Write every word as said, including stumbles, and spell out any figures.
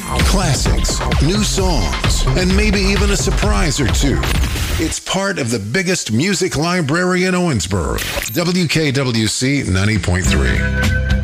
classics, new songs, and maybe even a surprise or two. It's part of the biggest music library in Owensboro. W K W C ninety point three.